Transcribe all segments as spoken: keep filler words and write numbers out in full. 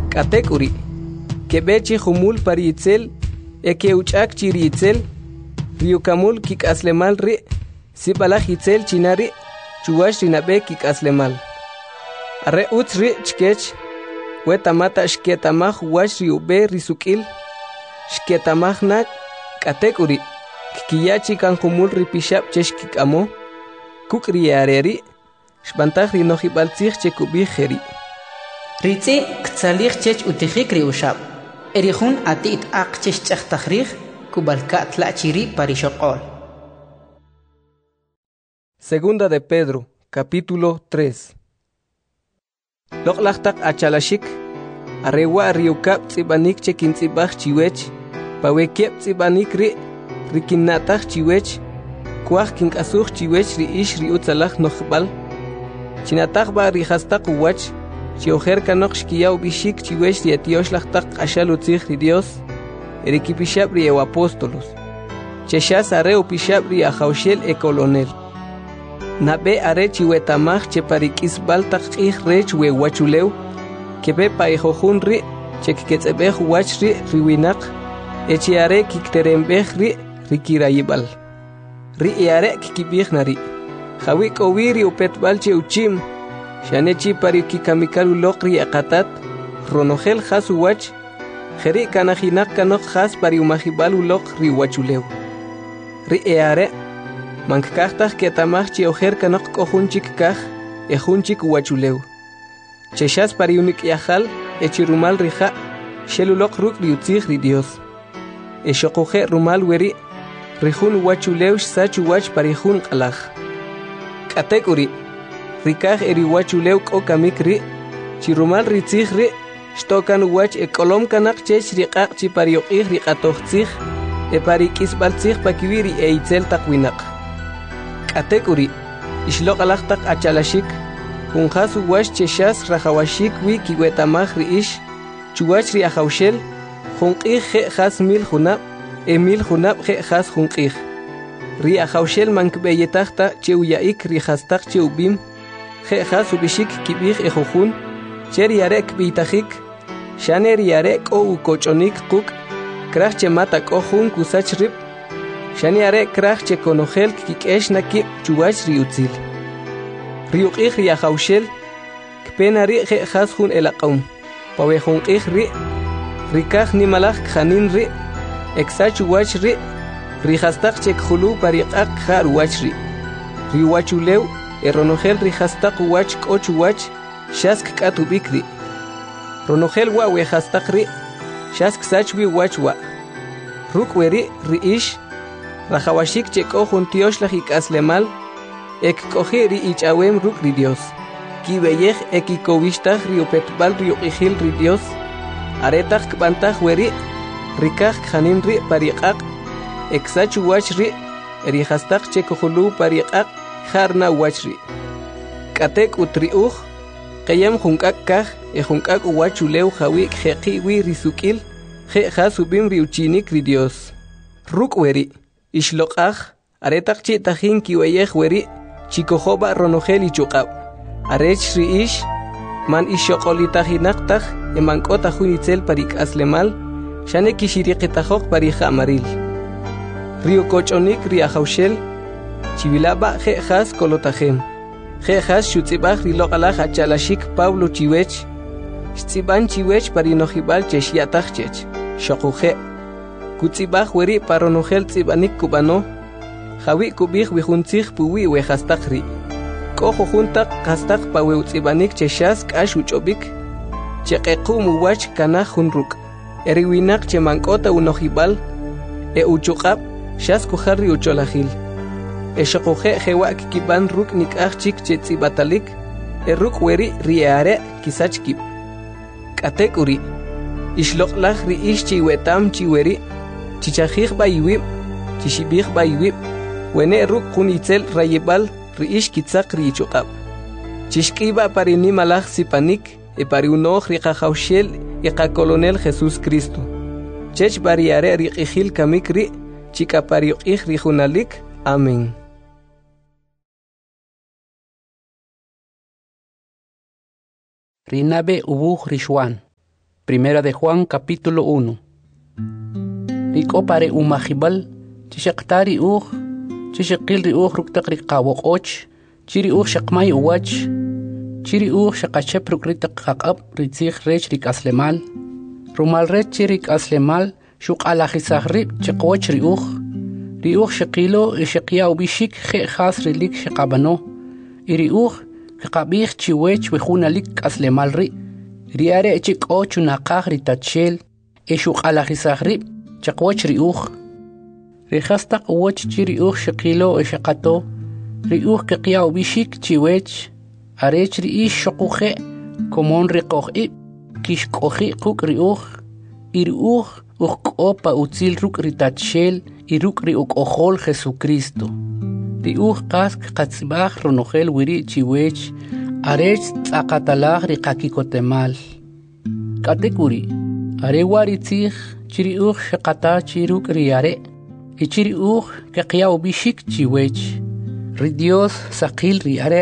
Katekuri, kebechi humul paritzel, eke uchak chiritzel, riukamul kik aslemal ri, sibalaj itzel chinari, chuwash rinabe kik aslemal. Arre utz ri chkech, wetamata shketamaj wash riube risukil, shketamaj nak, katekuri, kikiyachi kan humul ripishab chesh kikamo, kukri areri, shbantaj rinojibaltzij chekubijeri. Ritzi ktzalij chech utijik riushab, erihun atit ak chech chachtajrij, kubalka tlachiri parishokol. Segunda de Pedro, capítulo tres. Loklachtak achalashik, arewa riukap tzibanik chekintzibaj chiwech, pawekiep tzibanik ri, rikinnataj chiwech, kuaj kinkasuj chiwech ri ish riutzalaj nojbal, chinataj ba rihastak uwach, chiojer kanok shkiyaw bishik chiwech ri etioshlachtak ashalutzij ri Dios, erikipishab ri ew apóstolos, cheshas areu pishab ri ajaushel e colonel. Nabe are chiwetamaj che parikisbal taq'ij rech we wachulew, kebe paijojun ri, chekketzebej wach ri riwinaq, echi are kikterembej ri rikirayibal. Ri iare kikibij nari, jawi kowiri upetbal che uchim, shanechi parikikamikal ulok ri akatat, ronojel jas uwach, jeri kanajinak kanok jas pariumajibal ulok ri wachulew. Ri iare, mankajtaj ketamaj chiojer kanok kohunchik kaj, ejunchik wachulew. Cheshas pariunik yajal, echirumal rija, shelulok ruk riutzij ri Dios. Eshokuje rumal weri, rijun wachulew sach wach parijun qalaj. Katekuri, rikaj eri wachulew kokamik ri, chirumal ritzij ri, shtokan wach e kolom kanak chech riqaq chi parioqij riqatojtzij, e parikisbaltzij pakiwiri e itzel taqwinaq. Katekuri, ishlok alajtak achalashik, kunjas uwash cheshas rajawashik wi kiwetamaj ri ish, chuwach ri ajaushel, junqij je jas mil junab, e mil junab je jas junqij. Ri ajaushel mankbeyetajta cheuyaik ri jastak cheubim, je jas ubishik kibij e jujun, cher yarek bitajik, shaner yarek o ukochonik kuk, kraj chemata kohun kusach rip, shaniare kraj che konojel kikesh nakib chuwach riutzil. Riuqij ri ajaushel, kpenari je jas jun elaqaum, pawejunqij ri, rikaj nimalaj kjanin ri, eksa chuwach ri, rijastak che kjulu pariqaq jar wach ri. Riwachulew, eronojel rijastak wach ko chuwach, shask katubik ri. Ronojel wa wejastak ri, shask sachwi wach wa. Rukweri ri ish, rajawashik che kohun tioshlah ikaslemal, ek kohi ri ichawem ruk ri Dios. Kibeyej ekikowishtah ri upetbal ri uqijil ri Dios, aretaj kbantaj weri, rikaj kjanin ri pariqaq, eksach wach ri, erijastak che kohulu pariqaq, jarna wach ri. Katek utri uj, qayam junkak kaj, e junkak uwachulew jawik jeqi wi risukil, je jasubim ri uchinik ri Dios. Ruk weri, ishlokaj, aretak chi tajin kiweyej weri, chikojoba ronojel ichuqab. Arech ri ish, man ishoqolitajinak emankota junitzel parik aslemal, shane kishiriqitajok parija amaril. Rio kochonik ri ajaushel, chivilaba je jas kolotajem. Je jas shutzibaj ri loqalaj achalashik Pablo chiwech, shtsiban chiwech parinojibal cheshiataj chech, shokuje. Kutzibaj weri paronojel tzibanik kubano, jawi kubij wijuntzij puwi wejastak ri. Kojo juntak kastak paweutsibanik cheshas kash uchobik, cheqequ muwach kanaj junruk, eriwinak chemankota unojibal, e uchuqab, shas kujarri ucholajil. E shokuje jewak kiban ruk nikaj chik chetzibatalik, e ruk weri riare kisachkib. Katekuri, ishloklah ri ish chiwetam chiweri, chichajij bayiwib, chishibij bayiwib, wene ruk kunitzel rayibal, riish kitzak ri ichuqab. Chishkiba parini malaj sipanik, e pari unoj ri qajaushel e qa colonel Jesús Cristo. Chech bariare ri qijil kamik ri, chika pari uqij ri junalik. Amén. Rinabe ubuj rishwan. Primera de Juan capítulo uno. Rico pare umajibal, chishaqtari uj, chishaqil ri uj ruktak riqawok och, chiri uj shaqmay uwach, chiri uj shaqachep rukritak qaqab ritzig rech rik aslemal, rumal rech chirik aslemal, shuk alajisaj rib chiqwach ri uj, ri uj shaqilo ishaqya ubishik je khas rilik shaqabano, iri uj kaqabih chiwech wejunalik aslemal ri, riare chik ochu naqaj ritachel, ishuk alajisaj rib, chiqwach ri uj, rihastaq uwach chiri uj shaqilo ishaqato, ri uj kaqya ubishik chiwech, arech ri ish shaquje, komon riqoj ib, kish koji quk ri uj, iri uj uj qopa utzil ruk ritachel, iruk ri uk ojol Jesucristo. Ri uj qask qatzibaj ronojel wiri chiwech, arech tzaqatalaj ri qakikotemal. Katekuri, are waritzig, chiri uj shaqata chiruk ri are, ichiri uj kaqya ubishik chiwech, ri Dios saqil ri are,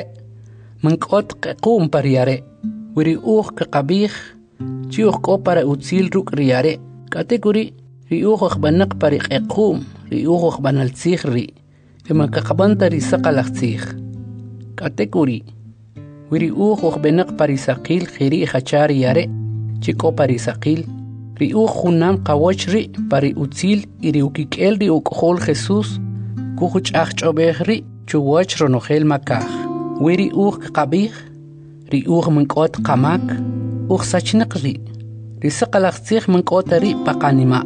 mankot qaqum par yare, wiri uj kaqabij, chi uj qopara utzil ruk ri are, katekuri, ri uj uqbanak pari qaqum, ri uj uqbanaltzig ri, ema kaqabanta ri saqalaqtzig. Katekuri, wiri uj uqbenak pari saqil khiri hachar yare, chi qopari saqil, ri uj junam qawach ri pari utzil iri ukikel ri uqhol Jesus, kujuch achchobej ri, chuwach ronojel makaj. Wiri uj kaqabij, ri uj mankot qamak, uj sachnak ri, ri saqalaqtzig mankot ri paqanima.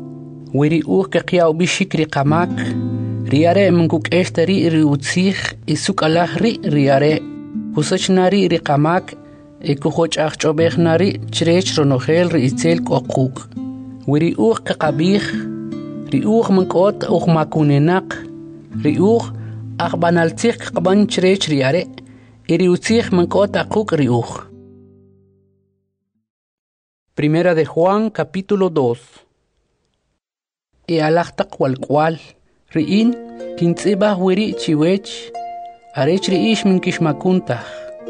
Wiri uj kaqya ubishik ri qamak, ri are mankuk eshtari ri utzig isuk alaj ri ri are, kusachnari ri qamak, ikujoch achchobej nari chrech ronojel ri itzel qoquk. Wiri uj kaqabij, ri uj mankot uj makunenak, ri uj aqbanaltzig qaban chrech ri are, iri utzig mankot aquk ri uj. Primera de Juan capítulo dos. E alaqtaq walqwal, ri'in kintzibaj wiri chiwech, arech ri ish minkishmakuntaj.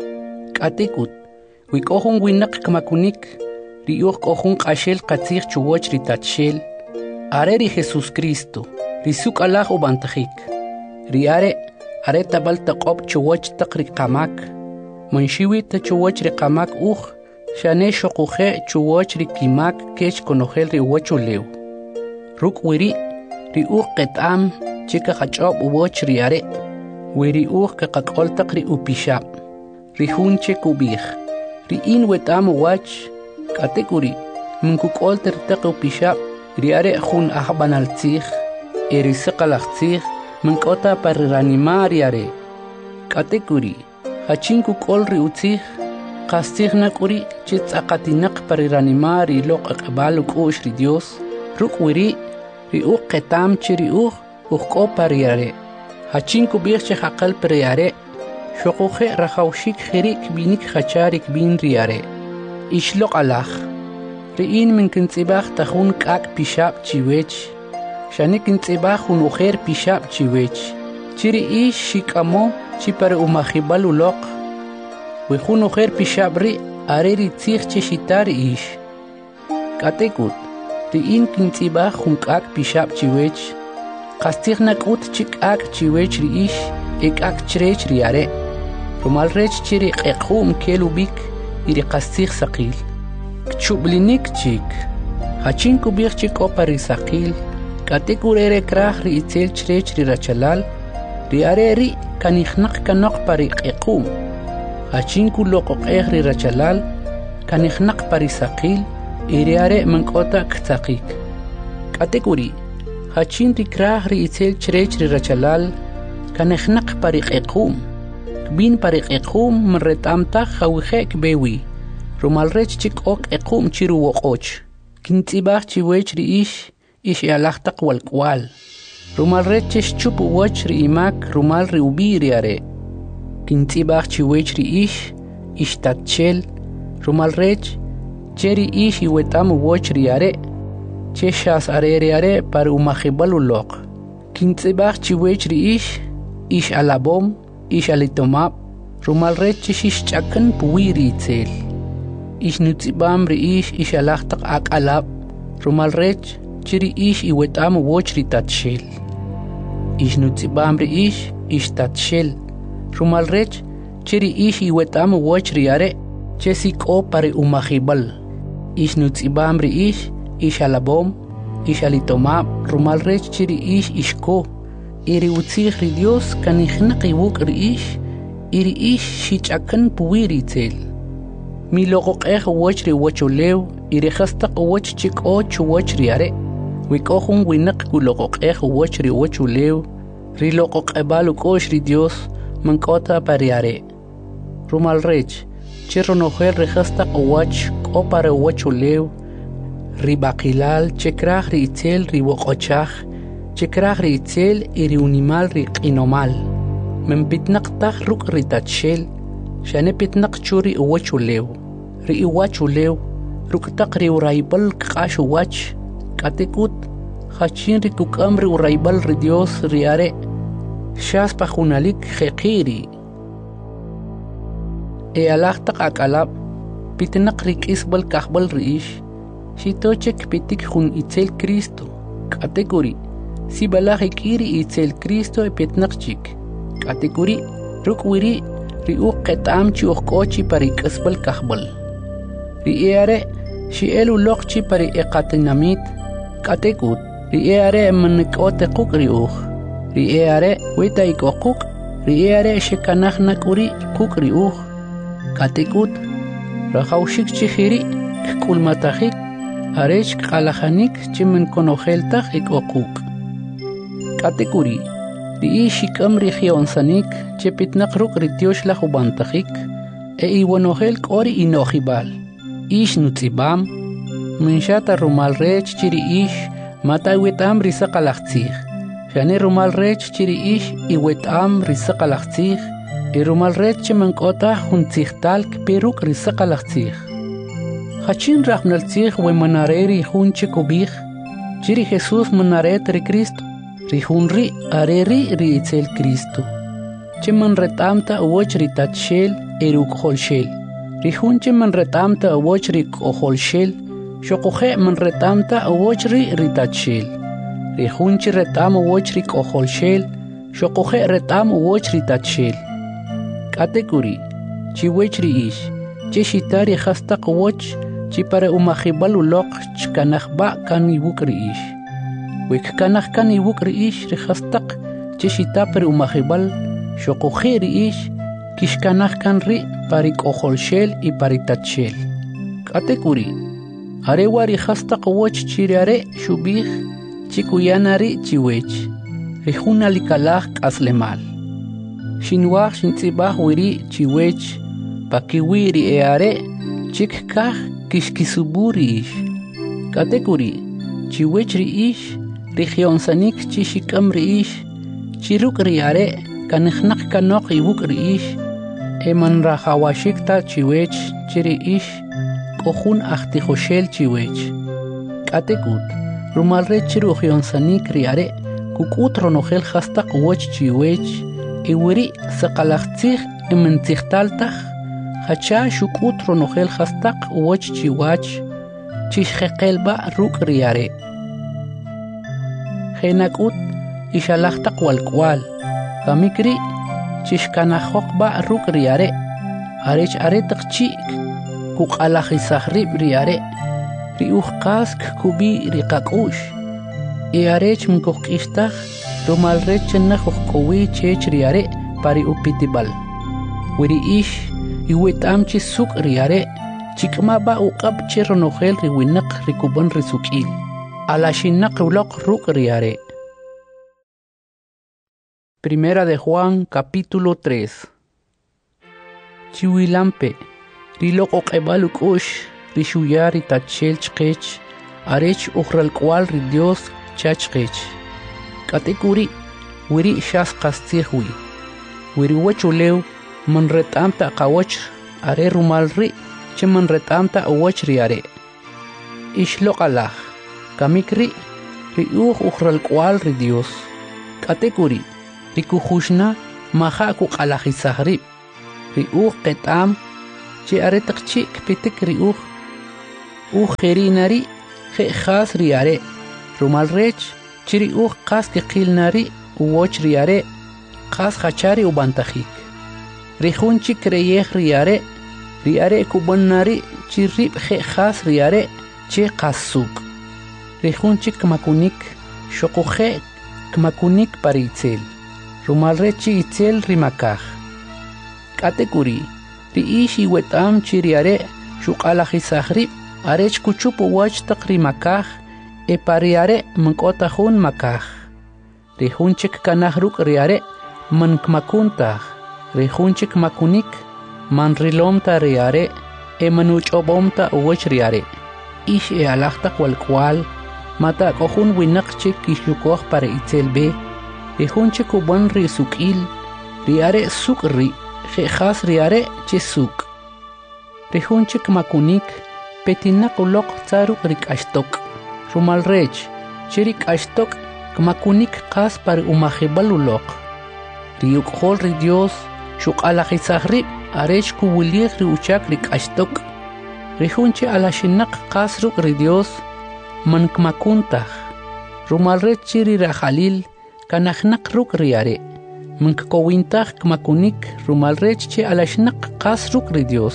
Katikut, wikohun winak kamakunik, ri uj kohun qashel qatzig chuwach ri tachel, are ri Jesus Cristo, ri suk alaj ubantajik. Ri are, are tabal taqob chuwach taq ri qamak, manshiwi ta chuwach ri qamak uj, shane shoquje chuwach ri kimak kech konojel ri uwachu lew. Ruk wiri, ri uj qetam chika qachob uwach ri are, wiri uj kaqaqol taq ri upishab, ri hunche kubij, ri in wetam uwach, katekuri, minkukol ter taq upishab, ri are jun ahbanaltzig, eri saqalaqtzig, mankota par reanimar yare. Katekuri, hachinku kol ri utzig, qastig nakuri chitz aqatinak par reanimar y loq aqbal ush ri Dios, ruk wiri, ri uq qetam chi ri uq, uq ko par yare. Hachinku birche haqal par yare, shoquje rajawshik khirik binik hacharik bin ri yare. Ishloq alaj, ri in min kintzibaj tajun kak pishab chiwech, shanik intzibaj un ujer pishab chiwech, chiri ish shikamo chipare umajibal uloq, wejun ujer pishab ri areri tzig chishitar ish. Katekut, ri in kintzibaj un kak pishab chiwech, qastig nakut chik ak chiwech ri ish, ek ak chrech ri are, rumal rech chiri qeqhum kelubik, iri qastig saqil. Kchublinik chik, hachinku bir chik opari saqil, katekurere kraj ri itzel chrech ri rachalal, ri are ri kanijnak kanok pari qequm, hachinku loqoqej ri rachalal, kanijnak pari saqil, iri are mankota ktzaqik. Katekuri, hachin ri kraj ri itzel chrech ri rachalal, kanijnak pari qequm, kbin pari qequm mretamtaj hawije kbewi, rumal rech chik ok qequm chiru woqoch, kintzibaj chiwech ri ish, ish alaqtaq walqwal. Rumal reches chup uwach ri imak rumal ri ubi ri are. Kintzibaj chiwech ri ish, ish tatchel. Rumal rech, cheri ish iwetam uwach ri are. Cheshas are ri are par umajibal uloq. Kintzibaj chiwech ri ish, ish alabom, ish alitomab. Rumal rech ish chakan puwi ri itzel. Ixnutzibam riish ixalachtak akalab, rumalrech, chiri ish iwetam woch ritatshel. Ixnutzibam riish ishtatshel, rumalrech, chiri ish iwetam woch riare, chesiko pare umahibal. Ixnutzibam riish ixalabom, ixalitomab, rumalrech chiri ish ishko. Iri utzig ri Dios kanijnaqi wuk riish, iri ish shichakan puwiri tel. Mi loqoqeq woch ri wocholew, iri khastaq woch chik och woch riare. Wikohun winaq ku loqoqeq woch ri wocholew, ri loqoqebalu kosh ri Dios, mankota pariare. Rumalrech, chironojel ri khastaq woch kopare wocholew, ri bakilal chekraj ri itel ri woqochaj, chekraj ri itel iri unimal ri qinomal. Men pitnaq taj ruk ri tatshel, shane pitnaq churi uwachulew. Ri uwachulew, ruk taq ri uraibal kqash uwach, katekut, hachin ri kukam ri uraibal ri Dios ri are, shas pa junalik jeqiri. E alaq taq akalab, pitnaq ri kisbal kahbal ri ish, shitochek pitik jun itel Cristo, katekuri. Si balaj ikiri itzel Cristo e petnaqchik. Katekuri, rukwiri, ri uq qetam chi uqochi pari kasbal kahbal. Ri eare, shi elu loqchi pari eqatinamit. Katekut, ri eare manikote quk ri uq. Ri eare, weta ikoquk, ri eare shekanahnak uri quk ri uq. Katekut, rajawshik chihiri, kkulmatajik, arech qalajanik chimen konojeltaj ikoquk. Katekuri, ri ishik amri xionsanik, chepitnaq ruk ritiosh la jubantajik, e iwanojel kori inojibal. Ish nutzibam, menshata rumalrech chiri ish, mata iwetam risaqalaqtzij. Shane rumalrech chiri ish iwetam risaqalaqtzij, e rumalrech chimankota juntzijtalk peruk risaqalaqtzij. Hachin rajnaltzij we manareri junche kubij, chiri Jesús manaret ri Cristo. Rijunri areri ri itzel Cristo. Cheman retamta woch ri tatshel eruk holshel. Rijun cheman retamta woch ri koholshel. Shokoje man retamta woch ri ri tatshel. Rijun chi retam woch ri koholshel. Shokoje retam woch ri tatshel. Katekuri. Chi wech ri ish. Che shitari hastaq woch. Chi para umahibal ulok chkanahba kan ibuk ri ish. Wik kanah kan ibuk ri ish ri hastaq chishita per umahibal shokoje ri ish kishkanah kan ri pari koholshel y pari tatshel. Katekuri, arewa ri hastaq woch chiriare shubih chikuyanari chiwech, rijuna likalaj kaslemal. Shinwaj shintzibaj wiri chiwech, pakiwiri eare chikkaj kishkisuburi ish. Katekuri, chiwech ri ish Regionsanik chishikam ri ish, chiruk riare, kanijnak kanok ibuk ri ish, eman rajawashikta chiwech, chiri ish, kohun ahtijoshel chiwech. Katekut, rumalre chiru regionsanik riare, kukut ronogel hastaq woch chiwech, iwiri saqalaqtzij imentzijtaltaj, hacha shukut ronogel hastaq woch chiwach, chishjeqelba ruk riare. Henakut ishalaqtaq walkwal, kamikri chishkanajokba ruk riare, arech aretaq chik, kuqalajisajrib riare, riujqask kubi riqakush, y arech mkujkishtaj, rumalrech chenajujkowi chech riare pari upitibal. Wiri ish, iwetam chisuk riare, chikmaba uqab chironojel riwinaq rikuban risukil. Alashinak ulok ruk riare. Primera de Juan, capítulo tres. Chiwilampe, rilok oqebaluk ush, rishuyari tachel chkech, arech uxral kwal ri Dios chachkech. Katekuri, wiri shas qastihwi. Wiri wachulew, man retamta qawach, are rumalri, che man retamta awach riare. Ishlok alah. Kamikri, ri uj uxral kwal ri Dios. Katekuri, ri kujushna, maha ku qalajisajrib. Ri uj qetam, che aretak chi kpitek ri uj uj kherinari khe khas riare rumal rech chiri uj qas ke qilnari uwoch riare qas khachari ubantajik rihun chi kreyej riare riare kubonnari chirib khe khas riare che qasuk rihun chi kmakunik shoquje kmakunik paritzel rumal rech itzel rimakaj katekuri ri ishi wetam chiriare shuqala khisakhrib arech kuchup wach taqri makaj e pariare mankota hun makaj ri hunchik kanahruk riare man kmakuntaj ri hunchik makunik man rilomta riare e manuch obomta wach riare ish e alachta kwal kwal mata kohun winaqchik kishukoh para itzelbe ri hunchik ubon ri sukil riare sukri khas riare chisuk rihunchik makunik petinak ulok tsaruk rikashtok rumal rech chirik ashtok kmakunik qas par umajibal ulok riuk khol ri dios shuqala khisagri arech kuwilig ri uchak rikashtok rihunchi alashinak qas ruk ri dios man kmakuntaj rumal rech chiri rajalil kanajnak ruk riare Munk kowintaj kmakunik rumal rech che alashnaq qas ruk ri Dios.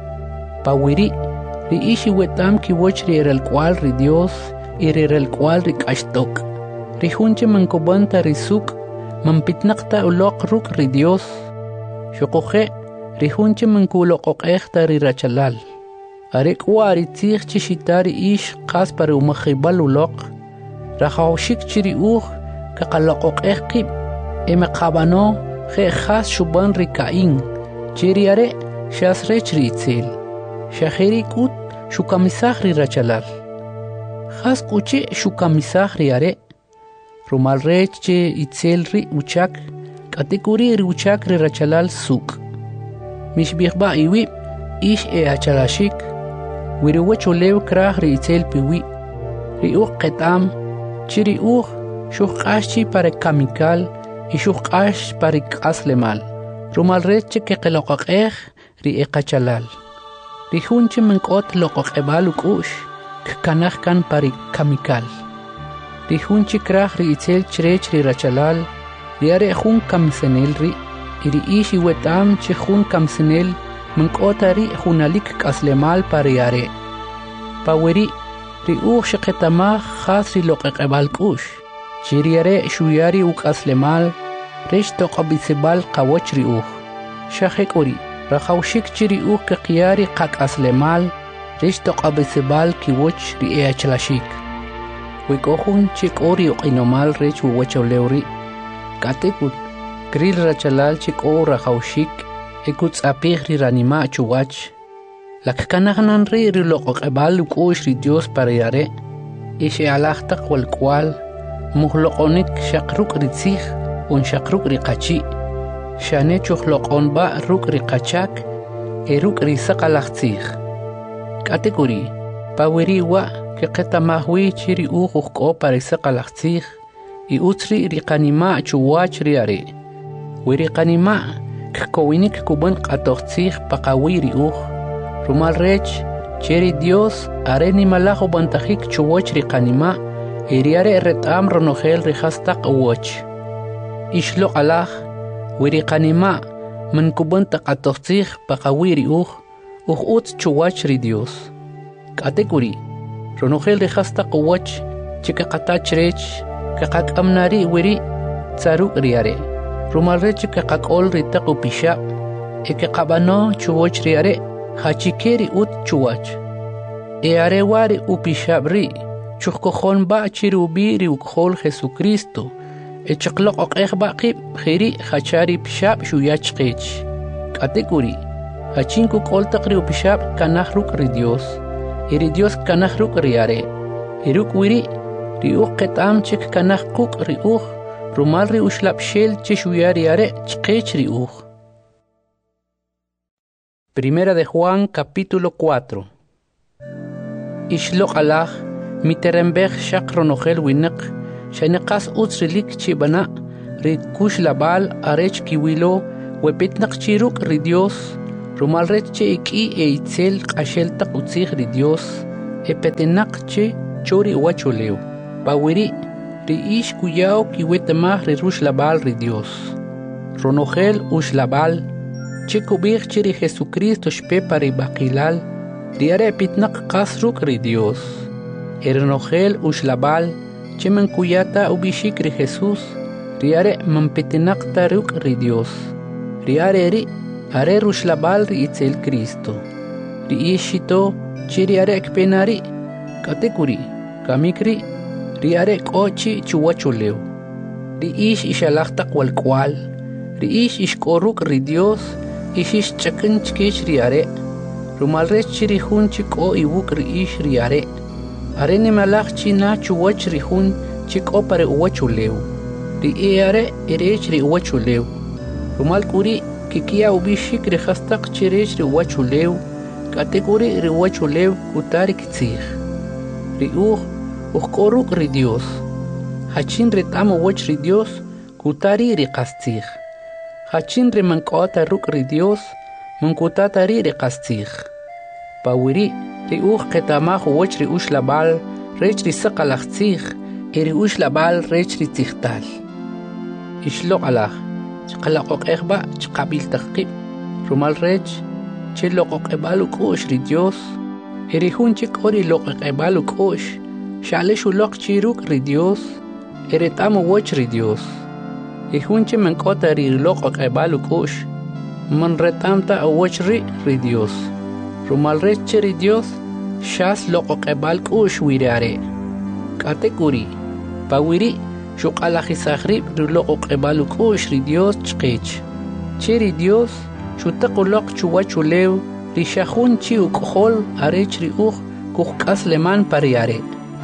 Pawiri ri ishi wetam ki woch ri el cual ri Dios y ri el cual ri kashtok. Ri hunche mankobanta ri suk mampitnaqta uloq ruk ri Dios. Shoqoje ri hunche mankuloqoqejta ri rachalal. Arek wari tzig chi shitari ish qas para umajibal uloq. Rajawshik chiri uj kaqaloqoqej qib. Eme qabano khe khas shuban rikain chiriare shasrech ritzil shahiri kut shukamisah ri rachalal khas kuche shukamisah riare rumal rech che itzel ri uchak katekuri ri uchak ri rachalal suk mishbikhba iwi ish e achalashik wiriwacho lew krah ri itzel piwi ri uq qetam chiri uq shuqashi para kamikal Ishuqash parik aslemal. Rumal reche que qeloqoqej ri eqachalal. Ri hunche menkot loqoqebal ukush kanaj kan parik kamikal. Ri hunche kraj ri itzel chrech ri rachalal. Ri are hun kamsenel ri. Iri ishi wetam che hun kamsenel menkota ri hunalik aslemal pariare. Paweri ri uq sheqetamaj khas ri loqoqebal kush. Chiriare shuyari uk aslemal resh toqabisebal qawoch ri uj shahek ori rajawshik chiri uj ke qiyari qak aslemal resh toqabisebal kiwoch ri eachlashik wikohun chik ori uqinomal resh uwachawlewri katekut kril rachalal chik o rajawshik ekut apih ri ranima chuwach lakkanagnan ri ri loqoqebal ukush ri Dios pariyare ishe alajtaq wal kwal Muhloqonik shakruk ritzig un shakruk riqachi shane chuhloqon ba ruk riqachak eruk risaqalaqtzig katekuri pawiri wa que qetamahwi chiri ujuqo parisaqalaqtzig y utsri riqanima chuwach riare wiriqanima kkowinik kuban qatoqtzig paqawiri uj rumal rech cheri Dios areni malajo bantajik chuwach riqanima Iriare retam ronogel rihastaq uwoch. Ishlo alah, wiri kanima, man kubanta qatoqtzig paqawiri uj, uj ut chuwach ri Dios. Katekuri, ronogel rihastaq uwoch, chika qatach rech, kaqak amnari wiri, tsaruk riare. Rumalre chika qakol ritaq upisha, eke qabano chuwach riare, hachikeri ut chuwach. Eare wari upisha ri, Chukojon ba chirubi riukhol Jesucristo. Echakloq oqeh baqib khiri hachari pishab shuyach qich. Katekuri. Hachinku koltaq riu pishab kanahruk ri Dios. Iri Dios kanahruk riare. Iruk wiri riuq qetam chik kanahquk riuq. Rumal ri ushlab shel chishuyariare chqich riuq. Primera de Juan capítulo cuatro. Ishloq Allah Miterembech shakronogel winek, shanekas utsrilik chibana, ri kush labal arech kiwilo, wepitnak chiruk ri Dios, Rumal rech che iki e itzel qashel taqutzig ri Dios e petenaq che chori wachuleu. Pawiri ri ish kuyao kiwetemah ri rush labal ri Dios. Ronogel ush labal che kubir che ri Jesucristo shpepa ri bakilal ri are pitnaq qasruk ri Dios. Ernogel ush labal che men kuyata ubishik ri Jesus ri are man petenaq taruk ri Dios. Ri are ri are rush labal ri itzel Cristo. Ri ishito che ri are ekpenari katekuri kamikri ri are kochi chuwachuleu. Ri ish ishalaqtaq wal kwal ri ish ishkoruk ri Dios ish ish chakin chkish ri are rumal rech ri hun chiko iwuk ri ish ri are are ne malaq china chuwach ri hun chiko pare uwachuleu ri e are erech ri uwachuleu rumal kuri kikia ubishik ri khastaq chirech ri uwachuleu kategori ri uwachuleu kutari kitzig ri uj ukoruk ri Dios hachin retamo wach ri Dios kutari ri qastig hachin ri mankota ruk ri Dios mankutatari ri qastig pawiri ri uj qetamaj wach ri ush labal rech ri saqalaqtzig ri ush labal rech ri tzigtal ishloq alaj chqalaqoq ejba chqabil taqib rumal rech che loqoq ebalu kush ri Dios ri hun chik ori loqoq ebalu kush shale shuloq chiruk ri Dios eretamo wach ri Dios e hun che mankota ri loqoq ebalu kush man retamta wach ri ri Dios rumal rech ri Dios shas loqoq ebal kush wirare katekuri pawiri shuqalajisagri ri loqoq ebalu kush ri Dios chqich che ri Dios shutaqoloq chuwachuleu ri shahun chi uqhol arech ri uj kuqas leman pariare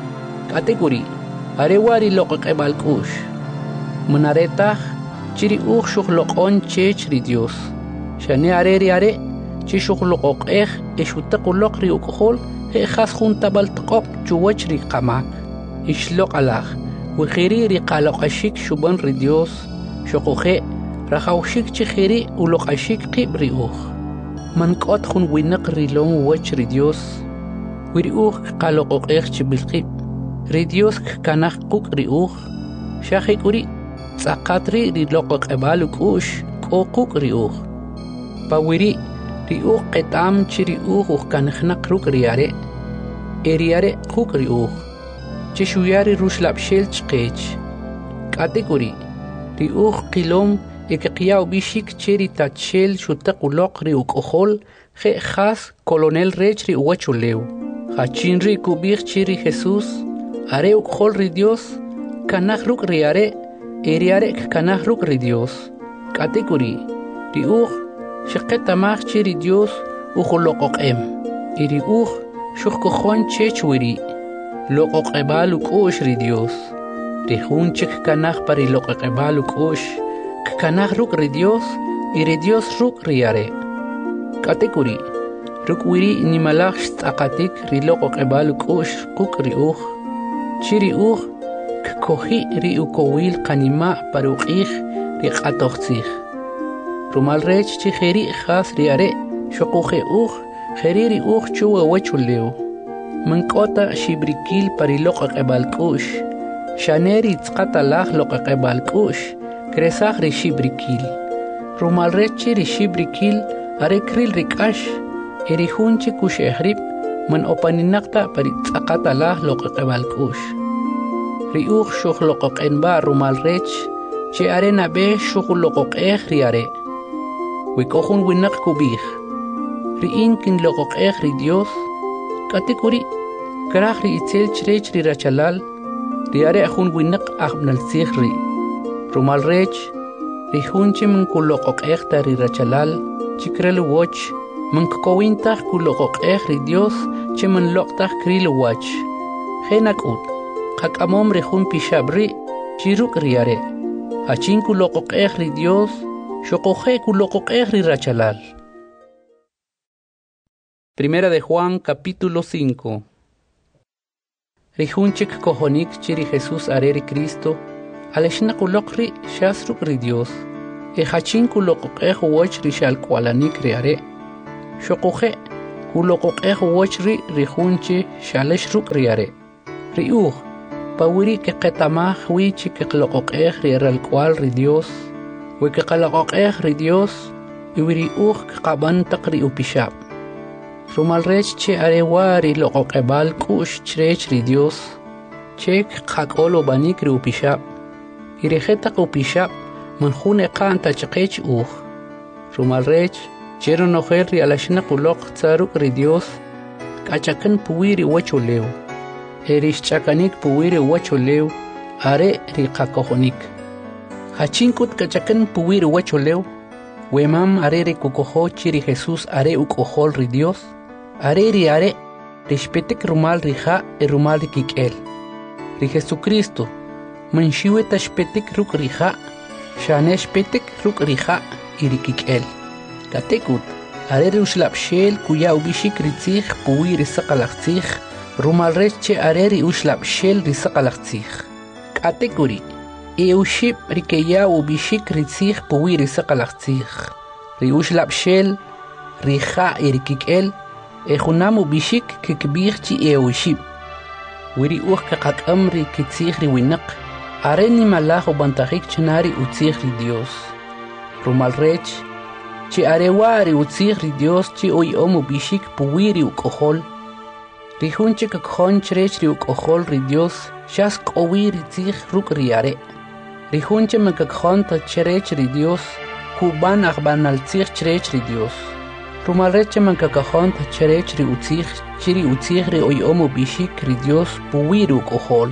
kategori are wari loqoq ebal kush munaretah chiri uj shuqloqon chech ri Dios shane are ri are chi shuqloqoq ej e shutaqoloq ri uqhol he khas junta baltqoq chuwach ri qamak ishloq alaj wixiri ri qaloqashik shuban ri Dios shuqoje rajawshik chi khiri uloqashik qib ri uj mankot khun winaq ri lom wach ri Dios wiri uj qaloqoq ej chi bilqib ri Dios kanaq quk ri uj shahikuri tsaqatri ri loqoq ebalu kush quk ri uj pawiri ri uj qetam chi ri uj uj kanaqnaq ruk ri are eri are quk ri uj chi shuyari rushlabshel chqech kategori ri uj qilom ekiqiyaw bishik cheri tachel shutaqoloq ri uqhol je khas colonel rech ri uwachuleu hachin ri kubir chiri Jesus are uqhol ri Dios kanaq ruk ri are eri are kanaq ruk ri Dios kategori ri uj shqetamaj chiri Dios uqholoqem eri uj shuqkhon chechwiri loqoq ebalu kush ri Dios ri hun chik kanaq pari loqoq ebalu kush kanaq ruk ri Dios iri Dios ruk ri are kategori ruk wiri nimalaj tsaqatik ri loqoq ebalu kush quk ri uj chiri uj kkohi ri ukowil qanima paruqij ri qatoqtzig rumal rech chi kheri khas ri are shuquje uj kheri ri uj chuwa wachuleu mankota shibrikil pari loqoq ebal kush shaneri tsqatalaj loqoq ebal kush kresaq ri shibrikil rumal rech ri shibrikil are kril ri kash eri hunchi kush ehrib man opaninaqta pari tsaqatalaj loqoq ebal kush ri uj shuq loqoq enba rumal rech che are nabe shuq loqoq ej ri are wikohun winaq kubij ri inkin loqoq ej ri Dios kategori kraj ri itzel chrech ri rachalal ri are hun winaq aqbnal sikhri rumal rech ri hunchi min kuloqoq ej ta ri rachalal chikrel woch min kowintaq kuloqoq ej ri Dios che min loqtaq kril wach khenakut qaqamom ri hun pishabri chiruk ri are achin kuloqoq ej ri Dios shoqoje kuloqoq ej ri rachalal. Primera de Juan, capítulo cinco. Rijunchik kohonik chiri Jesús areri Cristo, aleshna kulokri shasruk ri Dios, e hachin kulokok e huwach ri shal kwalanik ri are, Xoqoje kuloqoqej wochri rijunchi shalesh ruk riare. Riuj pawiri que qetamaj wichi que qloqoqej riaral cual ri Dios. We que qaloqoqej ri Dios y wiri uj que qaban taqri upishab. Rumal rech che arewari loqoqebal kush chrech ri Dios. Chek qaqolo banik ri upishab. Irejeta upishab manjune qanta chqech uj. Rumal rech chero nojer ri alashna quloq tsaruk ri Dios. Kachakan puwiri wachuleu. Erish chakanik puwiri wachuleu. Are ri qakojonik. Hachinkut kachakan puwiri wachuleu. Wemam are ri kukojo chiri Jesús are ukojol ri Dios. Are ri are rishpetek rumal ri ja e rumal ri kikel. Ri Jesucristo manshiwe tashpetek ruk ri ja. Shanesh petek ruk ri ja iri kikel. Katekut are ri ushlab shel kuya ubishik ritzich puwi ri saqalachich. Rumal rech che are ri ushlab shel ri saqalachich. Katekuri e ushib ri keya ubishik ritzich puwi ri saqalachich. Ri ushlab shel ri ja iri kikel. E junam ubishik kikbich chi e ushib. Wiri uj kakakam ri kitzich ri winak. Are ni malaj ubantajik chenari utzich ri Dios. Rumal rech chi arewari utzich ri Dios chi oy omu bishik puwiri ukojol. Ri hunche kakjon chrech ri ukojol ri Dios shas kowiri tzich ruk ri are. Ri hunche me kakjon ta chrech ri Dios kuban akbanal tzich chrech ri Dios. Rumal rech man kakjon ta chrech ri utzich chiri utzich ri oy omu bishik ri Dios puwiri ukojol.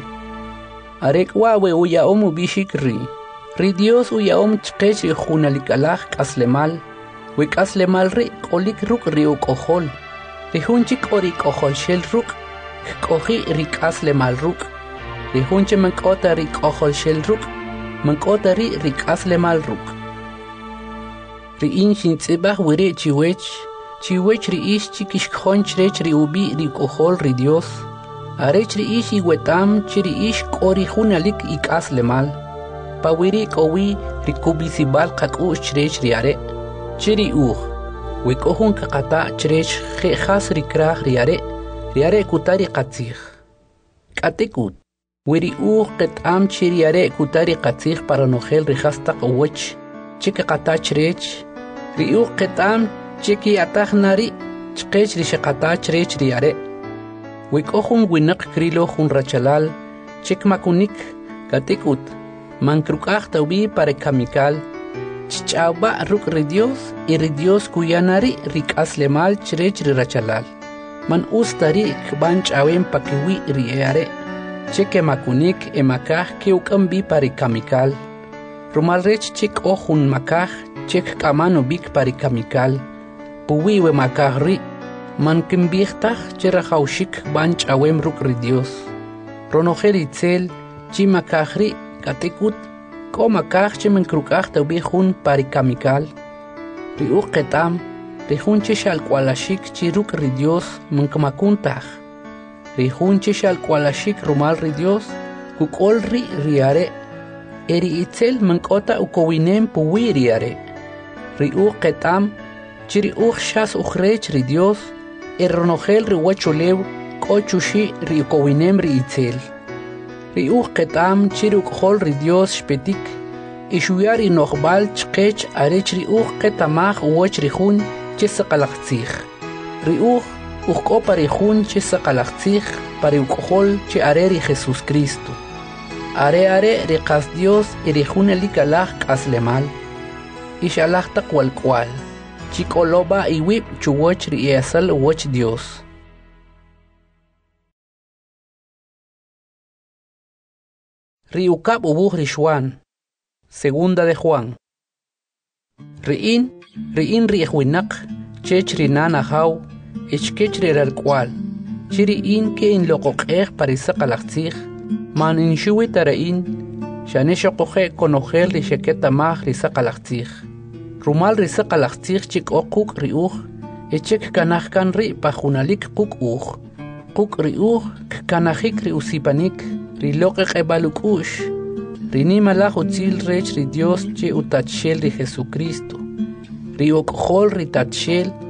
Arek wawe uya omu bishik ri. Ri Dios uya om chqech ri junalikalaj kaslemal. We kaslemal ri kolik ruk ri ukojol. Ri hunchi kori kojol shel ruk. Koji ri kaslemal ruk. Ri hunchi mankota ri kojol shel ruk. Mankota ri ri kaslemal ruk. Ri inshin tzibah wiri chiwech. Chiwech ri ish chikish khonch ri ubi ri kojol ri Dios. Arech ri ish iwetam chiri ish kori junalik ikaslemal. Pawiri kowi ri kubisibal qakush chrech ri are. Chiri uj. We kohun kakata chrech khas ri kraj ri are. Ri are kutari qatzich. Katekut. Wiri uj qetam chiri are kutari qatzich para nojel ri hastaq uwech. Chike qata chrech. Ri uj qetam chiki ataj nari. Chqech ri shaqata chrech ri are. Wikohun winak krilo hun rachalal. Chek makunik. Katekut. Mankrukaj taubi para kamikal. Chichauba ruk ri Dios y ri Dios kuyanari rik aslemal chrech ri rachalal. Man ustari kban chawen pakiwi ri eare. Cheke makunik emakaj keukambi para kamikal. Rumal rech chek ohun makaj chek kamano bik para kamikal. Puwiwe makaj ri. Man kimbihtaj cherajaushik ban chawem ruk ri Dios. Ronojel itzel chimakaj ri. Katekut, koma kachche men krukach taubi hun parikamikal. Ri uqetam, ri hun chishal kwalashik chiruk ri Dios men kamakuntach. Ri hun chishal kwalashik rumal ri Dios, kukol ri riare. Eri itzel men kota ukowinem puwi riare. Ri uqetam, chiri uq shas uqrech ri Dios, erronogel ri wachulew, kochushi ri ukowinem ri itzel. Ri uj qetam chiri ukojol ri Dios shpetik. Ishuyar i noqbal chqech arech ri uj qetamaj uwech ri jun che saqalaqtzij. Ri uj uqopa ri jun che saqalaqtzij pari ukojol che are ri Jesús Cristo. Are are ri qas Dios y ri jun elikalaj qaslemal. Ishalaj taqwal kwal. Chikoloba i wip chuwech ri easal uwech Dios. Riukab ubuj Rishwan. Segunda de Juan. Riin, riin rihuinak, chech rinana hau, echkech riralqual. Chiriin ke in loqoqej parisaqalaqtzij, man in shuwi tarain, shaneshoqoje konojel risheketa maj risaqalaqtzij. Rumal risaqalaqtzij chik oquk riuj, echek kanajkan ri pajunalik quk uj. Quk riuj kanajik riusipanik. Riloque ebalukush, rinima la utzil rech ri Dios che utachel ri Jesucristo. Riokjol ri tachel,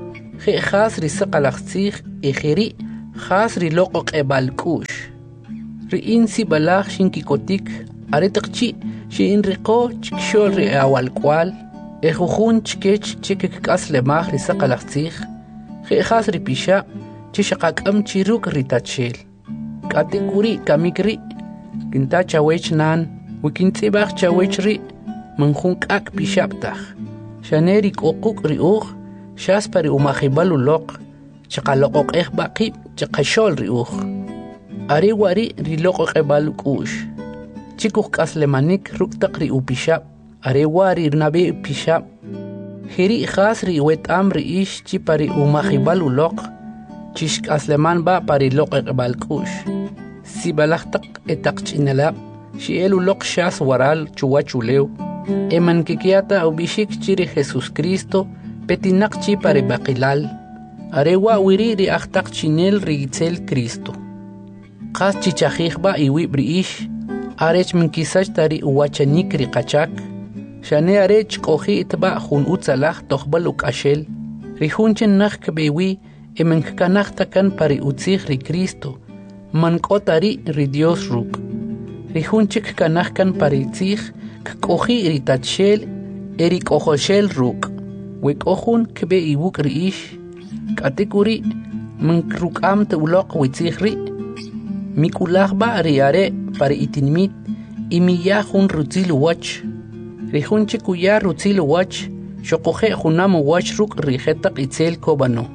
خي خاص ري سقلخسيخ إخيري خاص ري لوقو قبالكوش ري إنسي بلاغ شينكي كوتيك أريتقشي شي إن ريقو تشكشول ري أوال كوال إخوخون تشكيش تشكك كأسل ماخ ري سقلخسيخ خي خاص ري بيشا تشقاك أم تشيروك ري تاتشيل كاتيكوري كاميكري كنتا تشاويش نان وكنتي باخ تشاويش ري منخونك أك بيشابتاخ شانيري كوكوك ريوخ شاس بري وماخيبالو لوق شقالوقوق إخ باقي شقشول ريوخ أري واري ري لوقوق إبالو كوش تشيكوخ كاسلمانيك روك تقري وبيشاب أري واري رنابي بيشاب خيري خاص ري ويت أمر إيش تي بري وماخيبالو لوق تشيش كاسلمان با بري لوقوق إبال كوش سي بلاختق إتاقش إنلا شيئلو لوق شاس ورال چواتشو ليو إمان كيكياتا أو بيشيك تشيري خيسوس كريستو بتناق تشي باري باقيلال أريوا ويري أختاق تشينيل ريتسيل كريستو قاس تشيشاخيخ با إيوي بريش أريش من كيساج تاري واتشانيك ريقاچاك شاني أريش كوخي إتبا خون أوتسالاخ تخبل وكاشيل ريخونچن نخ كبيوي إمن كناخ تكن باري أوتسيخ ري كريستو من كوتاري ري ديوس روك ريخونچك كناخ كن باري تسيخ كوخي ريتاتشيل إري كوخوشيل روك ويكوخون كبي إيوك ريش كاتيكوري من كروك أم تولوق ويتسيخري ميكولاخ با رياري باري إتنميت إمياخون روتيلو واتش ريخون چكويا روتيلو واتش شقوخي خونام واتش روك ريخيتق إتسيل كوبانو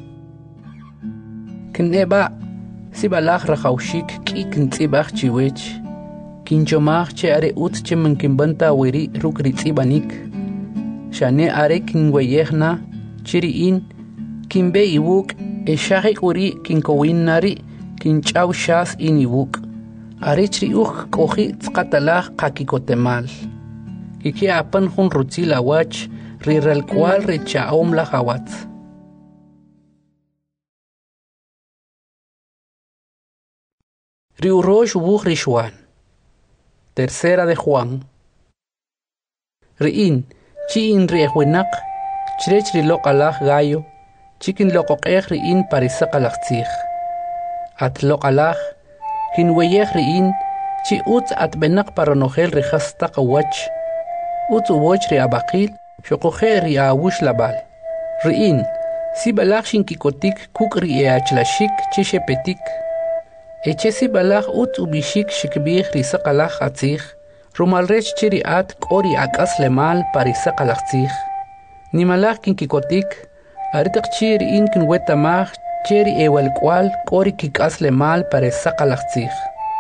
كنبا سيبالاخ رخوشيك كي كنتيباخ چيويش كينجوماخ چه أري أوت چه من كنبنتا ويري روك ريتسيبانيك شاني أري كنويهنا چريين كنبي يوك إشاقي وري كنكوين ناري كنچاو شاس إن يوك أري چريوخ كوخي تسقاتلاخ قاكي كوتمال كيكي أپن خون روتيلا واج ريرال كوال ريچاوم لخوات ريو روش ووخ ريشوان Tercera de Juan. Riin, chi in riehwenak, chirech rilok alach gayo, chikin lokok ech riin parisak alach tzich. At lok alach, kin weyech riin, chi utz at benak paranogel rihastak awach, utz uwoch riabakil, shokoche riawush labal. Riin, si balach shin kikotik kuk riachlashik chishe petik. Echesi balach ut ubishik shikbih risak alach atzich, rumalrech chiri at kori akas lemal parisak alach tzich. Nimalach kin kikotik, aritak chiri in kin wetamach, chiri ewel kwal kori kikas lemal parisak alach tzich.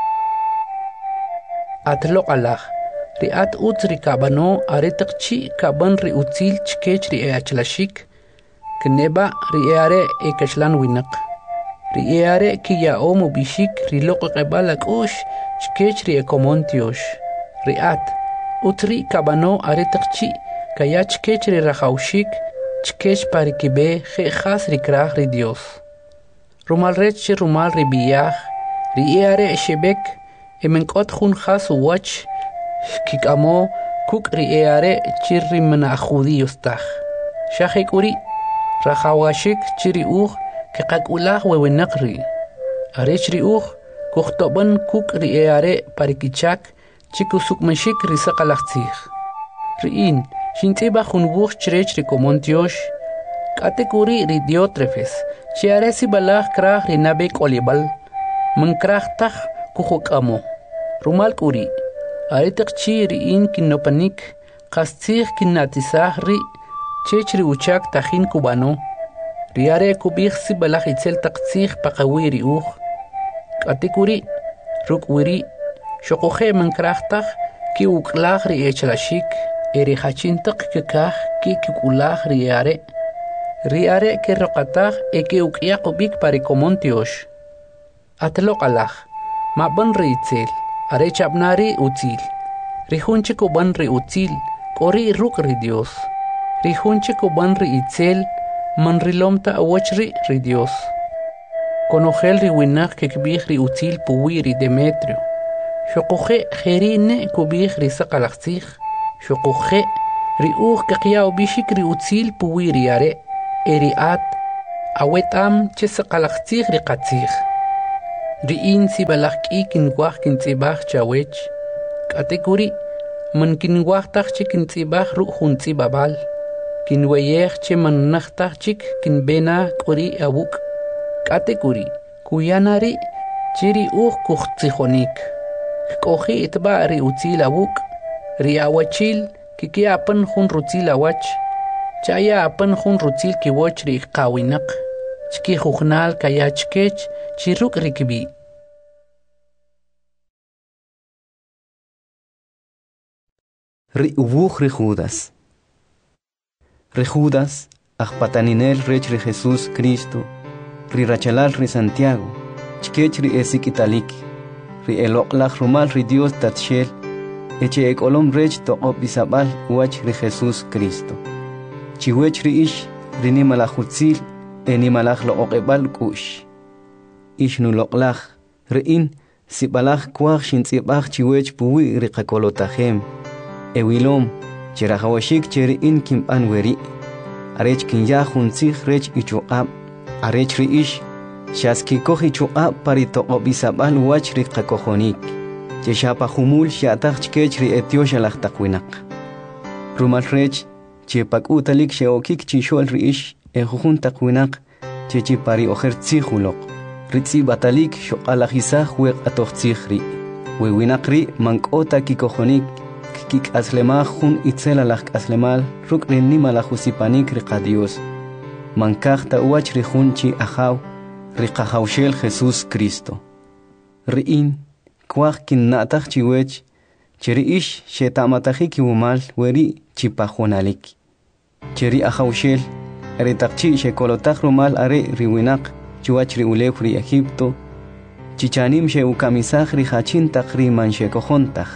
At lok alach, ri at ut rikabano aritak chi kaban ri utzil chkech ri eachlashik, kneba ri eare ekashlan winak. Riere kiya omo bishik riloko qebalak ush chkech ri ekomontiosh riat utri kabano aretakchi kaya chkech ri rahaushik chkech parikibe khe khas ri krah ri dios rumal rech rumal ri biyah riere shebek emenkot khun khas wach kikamo kuk riere chirri mana judíos taj shahikuri rahawashik chiri uh كقاكولاخ وونقري أريش ريوخ كوختوبن كوك رياري باريكيشاك تشيكو سوك منشيك ريساق لاختيخ ريين شنتيبا خنبوخ تشريش ريكومونتيوش كاتيكوري ريديوترفس شياريسي بلاخ كراخ رينابيك أوليبال من كراخ تخ كوخوك أمو رومال كوري أريتق تشي ريين كنوبانيك قاستيخ كناتيساخ ري تشيش ريوشاك تخين كوبانو رياري كوبيخ سي بلاخ يتسل تقتيخ بقويري اوخ كاتيكوري روك ويري شقوخي من كراختخ كي وكلاخ ري اتشلاشيك إري خاچين تق ككاخ كي كوكولاخ رياري رياري كي رقاتاخ إكي وكياقو بيك باري كومونتيوش أتلوق ألاخ ما بن ري يتسل أري چابناري اوتيل ريخونچكو بن ري اوتيل كوري روك ري ديوس ريخونچكو بن ري يتسل من ريلومتا أوچري ري ديوس كونوخيل ري ويناخ ككبيخ ري أوتيل بويري ديمتريو شقوخي خيرين كوبيخ ري سقالخسيخ شقوخي ري أوخ كقياو بيشيك ري أوتيل بويري ياري إريات Awetam chesaqalaqtzij riqatzij. Ri'in sibalaq k'i kinwaj kintz'ibaj chawech. K'atekuri man kinwaj taj chik kintz'ibaj ru' jun tz'ibabal. Kinweyej che manaj taj chik kinbena k'uri awuk'. K'atekuri kuyana ri' chiri uj kujtzijonik. K'oji itba' ri utzil awuk'. Ri awachil kikiapan jun rutzil awach. Chaya apan jun rutzil kiwoch ri qawinaq. Chki jujnal kayachkech chiruk rikbi. Ri ubuj ri Judas. Ri Judas, ajpataninel rech ri Jesús Cristo, ri rachalal ri Santiago, chkech ri esik italik, ri eloqlaj rumal ri Dios tatshel, eche ekolom rech toqop isabal wach ri Jesús Cristo. Chiwech ri ish, ri nimalajutzil, enimalaj lo oqebal kush. Ish nu loqlaj, ri in, sibalaj kwaj shintzibaj chiwech puwi ri kakolotajem. Ewilom, cherajawashik cheri in kimpan weri. Arech kinya junzig rech ichuqab. Arech ri ish, shaski kohi chuqab parito obisabal wach ri kakojonik. Cheshapa humul shataj chkech ri etiosha laj takwinak. Rumal rech, chepak utalik sheokik chishol ri ish, ejujun takwinak, chechi pari ojer tzihulok. Ritzi batalik shoqalajizah huek atoh tzihri. Wewinak ri mankota kikojonik, kik aslemaj jun itzela laj aslemal, ruk ri nima la jusipanik ri qadios. Mankaj ta uach ri jun chi ajaw, ri qajawshel Jesús Cristo. Ri in, kwaj kin nataj chiwech, cheri ish shetamataki kiwumal weri chipajonalik. Cheri ajawshel, ri takchi shekolotaj rumal are ri winak, chiwach ri ulef ri Egipto, chichanim she ukamisaj ri hachintak ri manshekojontaj.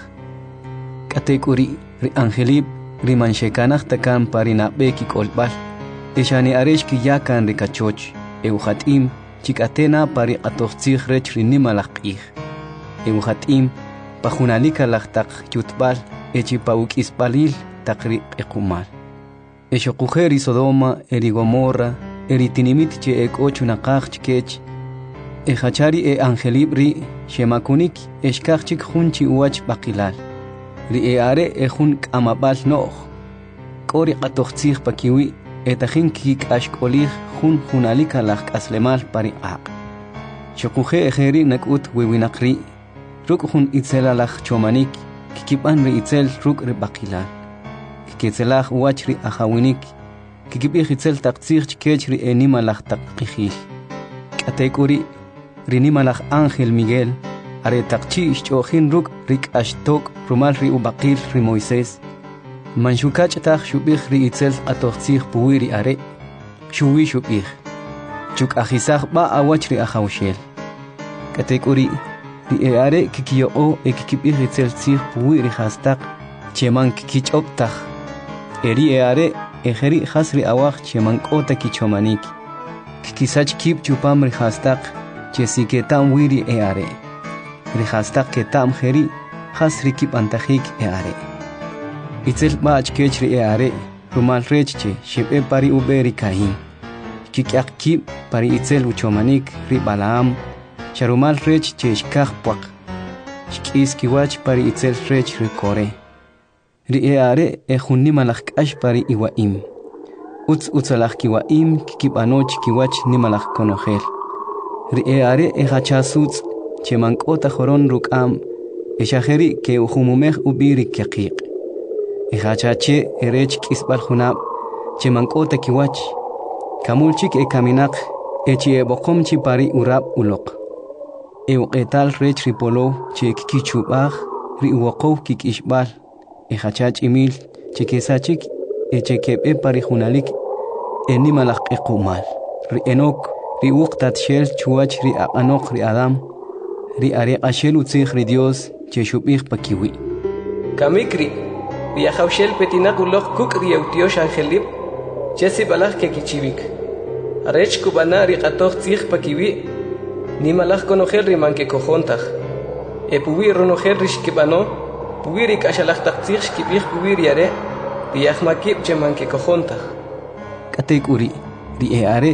Katekuri ri angelib ri manshekanaj takan pari nabeki kolbal. Eshani aresh ki yakan ri kachoch. Euhatim chikatena pari atochtzij rech ri nimalaqij. Euhatim pajunalika lajtak yutbal echi pauk isbalil takri ekumal. Eshokujer Sodoma eri Gomorra eri tinimit che ek ocho nakaj chkech. Ejachari e angelib ri shemakunik eshkachik junchi uach bakilal. Ri e are e jun k'amabal no'j. K'ori qatoqtzij pakiwi etajin kik'axk'olij jun junalika laj k'aslemal pari aq. Xokuje ejeri nak'ut wiwinaq ri. Ruk' jun itzela laj chomanik kikib'an ri itzel ruk' ri baqilal. Kikitzelaj uwach ri ajawinik. Kikib'ij itzel taqtzij chkech ri e nima laj taqijil. K'atek'uri ri nima laj Ángel Miguel are taqchi ixch'ojin ruk' ri k'axtok rumal ri ubaqil ri Moisés. Manshukach taj shubij ri itzel qatoqtzij puwi ri are. Shuwi shubij. Chuk ajizaj ba awach ri ajawshel. Katek'uri ri e are kikiyo'o e kikib'ij itzel tzij puwi ri jastaq cheman kikich'ob taj. Eri e are ejeri jas ri awaj cheman k'ota kichomanik. Kikisach kib chupam ri jastaq chesiketam wi ri e are. Ri jastaq ketam jeri jas ri kib antajik e are. Itzel bach kech ri e are rumal rechche shib e pari ube ri kahin. Kikyak kib pari itzel uchomanik ri Balaam sharumal rechche shkaj puak. Shkis kiwach pari itzel rech ri Kore. Ri e are e junni malach kash pari iwaim. Utz utzalach kiwaim kikib anoch kiwach nimalach konojel. Ri e are e hachasutz chemankota joron rukam eshajeri ke ujumumej ubiri kiaqiq. Ehachache erech kisbal junab chemankota kiwach kamulchik e kaminaq echi e boqomchi pari urab ulok. E uqetal rech ripolo che kikichubaj ri uwaqow kikishbal. Ehachach imil chekesachik eche kebe pari junalik enimalaq equmal. Ri enok ri uqtat shel chuach ri aqanok ri Adam. Ri are ashel utzij ri Dios che shubij pakiwi. Kamikri ri ajawshel petinaq ulok kuk ri eutiosh angelib chesi balaj ke kichivik. Arech kubana ri qatoq tzij pakiwi nimalaj konojel ri manke kojontaj. E puwi ronojel ri shkibano puwi ri kashalaj taqtzij shkibij puwi ri are ri ajmakib che manke kojontaj. Katek'uri ri e are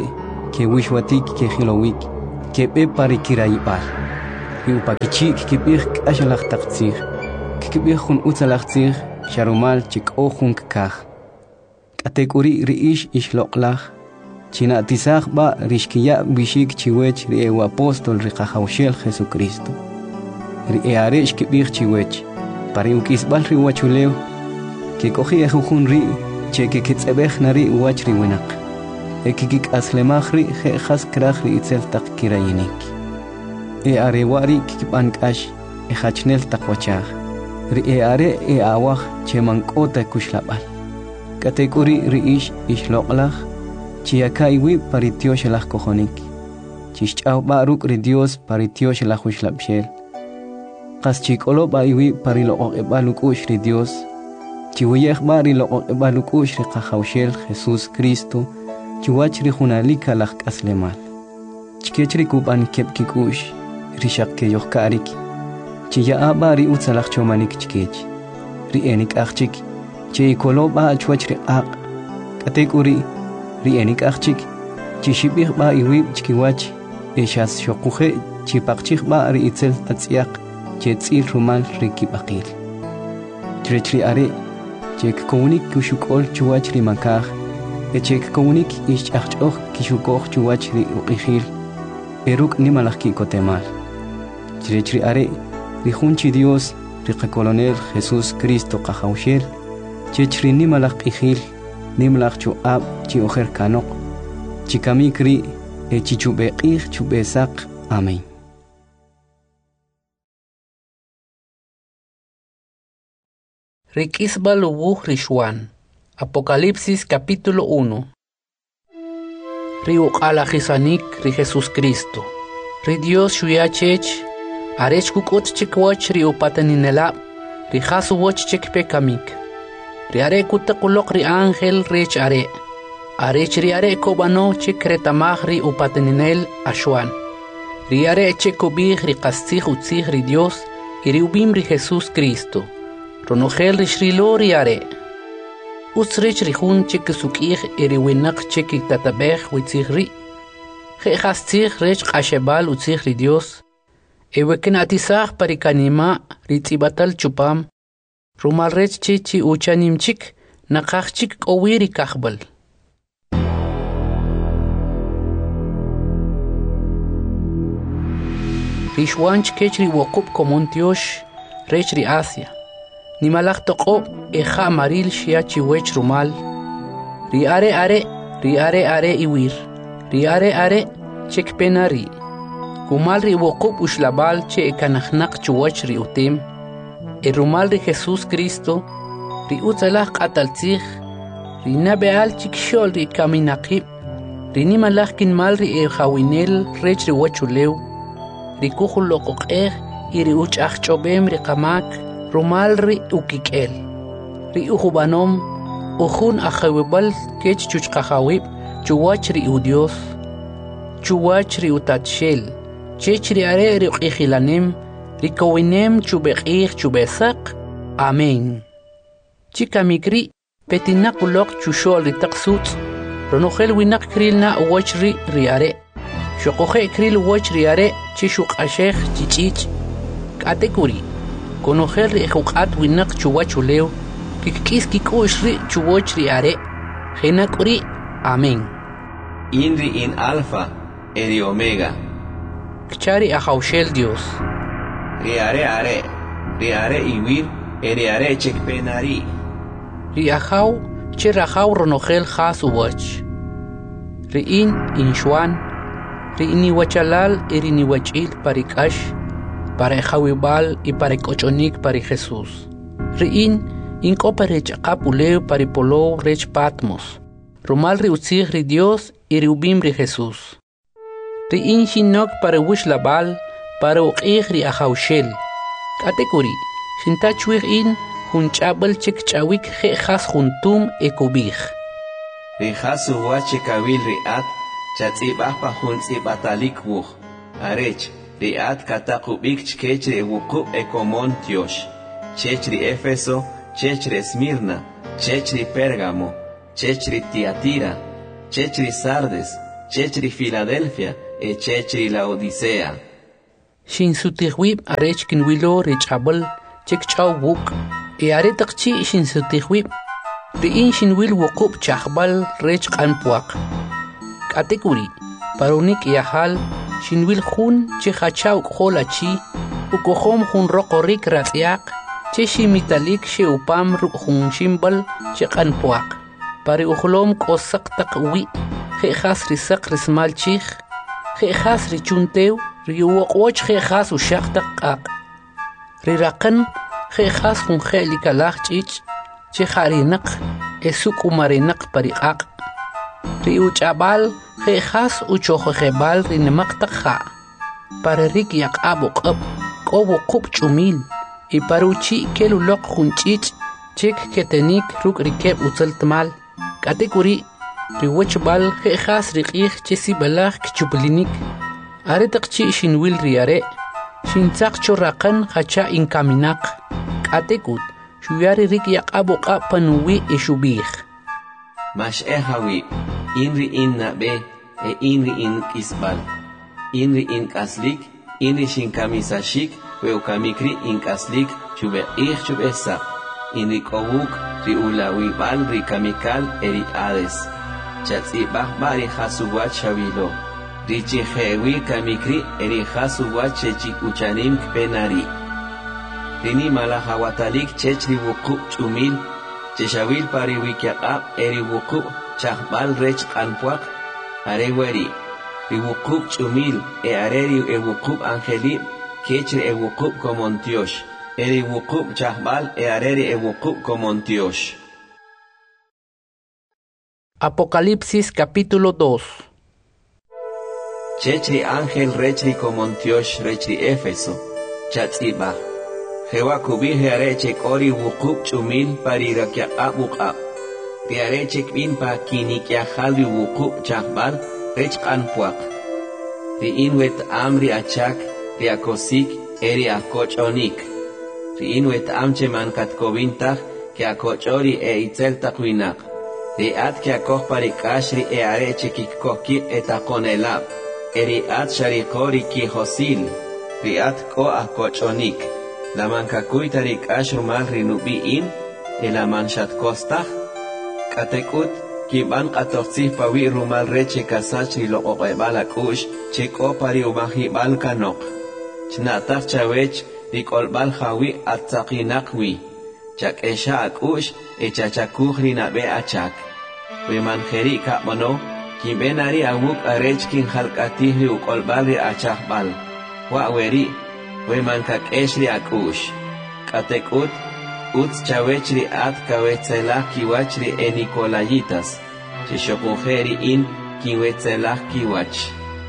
que wishwatik que hilowik que be pari kiraibal ri upakichik que bir ashalach taqtsir que bir hun utzalachtsir sharumal chik ohun kah katekuri riish ishloqlach china tisach ba rishkiya bishik chiwech ri e apostol ri qahawshel Jesucristo ri e aresh que bir chiwech pari ukisbal ri wachuleo que cogi ejun ri che que kitzebech nari wach ri winaq e kikik aslemachri je khas krachri itzel taq kirayinik e are wari kibankash e khachnel taqwachaj ri e are e awaj che mankota kushlabal katekuri ri ish ishloqlaj chiakaiwi paritiosh laj kojonik chishchau baruk ri Dios paritiosh laj ushlabshel qas chikolo baiwi parilo e balukush ri Dios chiwiyej bari lo e balukush ri qahawshel Jesus Cristo chiwachri hunalika laj aslemal chikechri kuban kepkikush rishak ke yohkarik chiya abari utsalach chomanik chikech ri enik achik chi koloba chwachri aq katekuri ri enik achik chi shibih ba iwi chikiwach eshas shokuje chi paqchig ba ri itzel atsiaq chi tsil rumal ri kibaqil chirechri are chek komunik kushukol chwachri makaj echek komunik ish achchoj kishukoj chwachri uqijil eruk nimalaj kikotemal chirechri are rijunchi Dios riqa colonel Jesus Cristo qahawshel chechri nimalaj qijil nimlaj chu ab chi ojer kanok chikamikri e chichubeqij chubesaq amén. Riquisbal ubuj rishwan Apocalipsis capítulo uno. Ri uqala jisanik ri Jesus Cristo ri Dios shuyachech arech kukot chikwach ri upataninela ri hasu wach chikpekamik ri are kutaqulok ri ángel rech are arech ri are kobano chikretamaj ri upataninel ashwan ri are chekobij ri qastzij utzij ri Dios y ri ubim ri Jesus Cristo ronogel ri shrilo ri are Usrich rihun chik sukih eri winak chik tatabeh witzig ri. Ge gastzig rech qashebal utzig ri Dios. Eweken atisag parikanima ritzibatal chupam. Rumal rech chichi uchanim chik nakach chik owiri kahbal. Rishwanch kechri wokub komontiosh rech ri Asia. Ni malak toko eja maril shia chiwech rumal. Ri are are, ri are are iwir. Ri are are chek penari. Kumal ri wokub ushlabal che ekanachnak chuwach ri utim. E rumal ri Jesus Cristo, ri utzalach ataltzich. Ri nabeal chik shol ri kaminakib. Ri ni malak kinmal ri e hawinel rech ri wachuleu. Ri kuchul lokok er, iri uch achchobem ri kamak. Rumal ri ukikel ri ujubanom ujun ajawibal kech chuchqajawib chuwach ri udios chuwach ri utatshel chech ri are ri uqijilanem ri kowinem chubeqij chubesaq amén chikamikri petinakulok chushol ri taqsut ronogel winak krilna uwach ri ri are shoqoje kril uwach ri are chishuqashej chichich katekuri Conocer ri juqat winak chuwachuleo kikis kikush ri chuwach ri are genakuri amén Inri in alfa eri omega Kchari ajawshel Dios Ri are are ri are iwir eri are chekpenari Ri ajaw che rajaw ronogel jas uwach Ri in inshwan Ri iniwachalal eri niwachil parikash para Jawibal y para Cochonik para Jesús. Riin incopa rech capuleo para polo rech Patmos. Rumal riutzig ri Dios y riubim ri Jesús. Riin shinok para wishlabal para uqig ri ajawshel. Katekuri, shintachwig in hunchabel chek chawik je jas juntum ekubig. Ri jasu wache kawil ri at chatzibah pa huntzibatalik wuch. Arech. Riat katakubik chkechri wuku ekomon tiosh, chechri Éfeso, chechri Esmirna, chechri Pérgamo, chechri Tiatira, chechri Sardes, chechri Filadelfia, e chechri Laodicea. Shin sutihwib arech kinwilo rechabal chek chaw wuk. E are takchi shin sutihwib. Riin shin wil wukup chahbal rech kanpuak. Katekuri, parunik yahal, shin wil hun che hachaw khola chi, ukohom hun rokorik ratyak, che shimitalik she upam ruk hun shimbal che kanpuak. Pari uhlom kosak tak wi, he khas risak rismal chich, he khas richuntew, riuwakwoch he khas ushak tak ak. Rirakan, he khas hun he likalach chich, che harinak, esuk umarinak pariak. Riu chabal, he khas uchoho hebal rinemak takha. Para rik yak abok up, kowo kup chumil, y paruchi kelulok hunchich, chek ketenik ruk rikeb utzaltmal. Katekuri, riwachbal, he khas rikich chesi balach kchublinik. Are takchi shinwil riare, shintzak chorakan hacha inkaminak. Katekut, shuyari rik yak abok up panuwi ishubih. Mash ehawi, inri in nabe, e inri in kisbal. Inri in kaslik, inri shin kamisashik, weukamikri in kaslik, chube ich chube sap. Inri kowuk, ri ulawi bal ri kamikal eri ades. Chatsi bari hasuwat shavilo. Richi hewi kamikri eri hasuwat chechik uchanim kpenari. Rini malahawatalik chechri wukuk chumil, cheshawil pari wikiaqab eri wukuk chahbal rech kanpuak, are weri. Riwukub chumil e areri e wukub angelib, kechri e wukub komontiosh. Eri wukub chahbal e areri e wukub komontiosh. Apocalipsis capítulo dos. Chechri ángel rechri komontiosh rechri Éfeso, chatzibah. Jewa kubih areche kori wukub chumil parirakia abukab. Riareche kbin pa kinikia halvi wukub chahbal, rech kanpuak. Riin wet amri achak, riakosik, eri akochonik. Riin wet amche man katkovintach, ke akochori e itzel takwinak. Riat ke akoch parikashri e areche kikkoki etakonelab. Eri at sharikori ki hosil. Riat ko akochonik. La mankakuy tarikash rumal rinubiin, e la manshat kostach. Katekut, Kiban qatoqsih pawi rumal reche kasach lo oqebal akush cheko pari umahibal kanok. Chnatach chawech rikolbal hawi atzaqinakwi. Chak esha akush echachakuh rinabe achak. We manjeri kamono, kibenari awuk arech kin halkatih ri ukolbal ri achakbal. Wa weri, we mankak eshri akush. Katekut, Utz chawechri at kawetzelah kiwachri e Nicolayitas, cheshokujeri in kiwetzelah kiwach.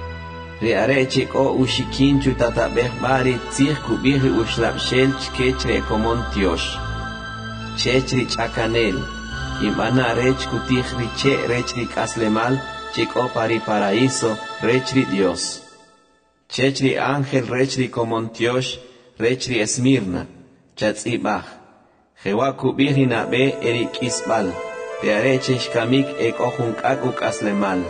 Riarechik o ushikin chutatabeh bari tzih kubiri ushlapshel chkechre komontiosh. Chechri chakanel, kimana rech kutihri che rechri kaslemal, chiko pari paraíso, rechri Dios. Chechri ángel rechri komontiosh, rechri Esmirna, chatzibach. Jewa kubiri nabe erik isbal, pearechesh kamik ek ojunkak uk aslemal.